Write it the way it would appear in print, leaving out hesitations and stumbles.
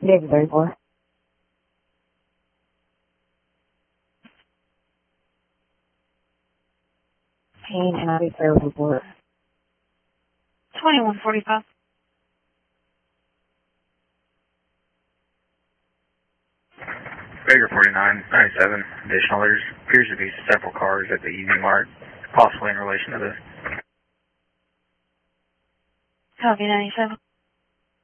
David 34. Payne and I'll be fair with report. 2145. Baker 49, 97. Additional, there appears to be several cars at the EV Mart, possibly in relation to this. Copy 97.